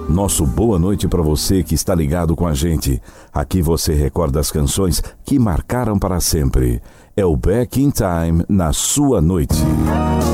Nosso boa noite para você que está ligado com a gente. Aqui você recorda as canções que marcaram para sempre. É o Back in Time na sua noite.